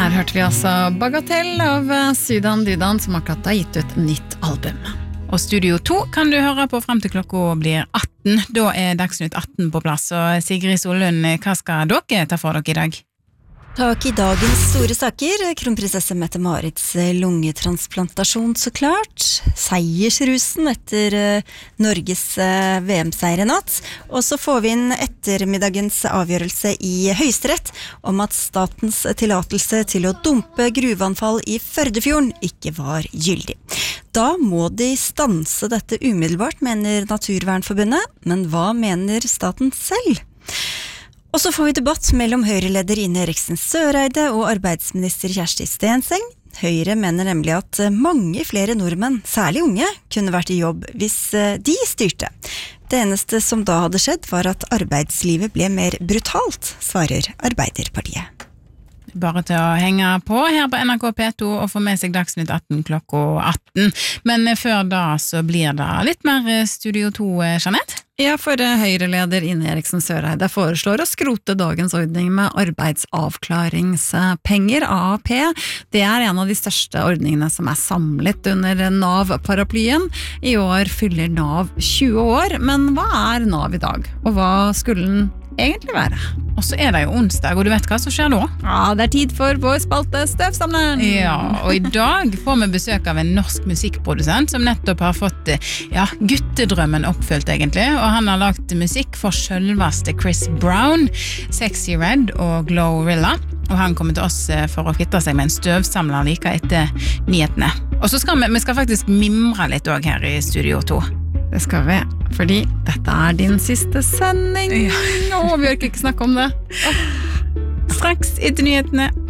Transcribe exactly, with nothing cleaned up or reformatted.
Her hørte vi altså Bagatell av Sydan Dydan, som akkurat har gitt ut nytt album. Og Studio to kan du høre på frem til klokka blir atten. Da er Dagsnytt atten på plass. Og Sigrid Solund, hva skal dere ta for dere i dag? Tak i dagens store saker. Kronprinsesse Mette-Marits lungetransplantasjon, så klart. Seiersrusen etter Norges V M-seier i natt. Og så får vi inn ettermiddagens avgjørelse i Høyesterett om at statens tillatelse til å dumpe gruveanfall i Førdefjorden ikke var gyldig. Da må de stanse dette umiddelbart, mener Naturvernforbundet. Men hva mener staten selv? Og så får vi debatt mellom Høyre-leder Ine Eriksen Søreide og arbeidsminister Kjersti Stenseng. Høyre mener nemlig at mange flere nordmenn, særlig unge, kunne vært i jobb hvis de styrte. Det eneste som da hadde skjedd var at arbeidslivet ble mer brutalt, svarer Arbeiderpartiet. Bare til å henge på her på N R K P to og få med seg Dagsnytt atten klokka atten. Men før da så blir det litt mer Studio to, Jeanette? Ja, for Høyre-leder Ine Eriksen Søreide foreslår å skrote dagens ordning med arbeidsavklaringspenger, A A P. Det er en av de største ordningene som er samlet under Nav-paraplyen. I år fyller Nav tjue år, men hva er Nav i dag? Og hva skulle den egentlig være? Og så er det jo onsdag, og du vet hva som skjer da? Ja, det er tid for vår spalte Støvsamleren. Ja, og i dag får vi besøk av en norsk musikkprodusent som nettopp har fått ja, guttedrømmen oppfylt egentlig, og han har lagt musikk for selveste Chris Brown, Sexy Red og Glorilla, og han kommer til oss for å kvitte seg med en støvsamler like etter nyhetene. Og så skal vi, vi skal faktisk mimre litt også her i Studio to. Det skal vi, fordi dette er din siste sending. Ja. Å, vi orker ikke snakke om det. Straks etter nyhetene.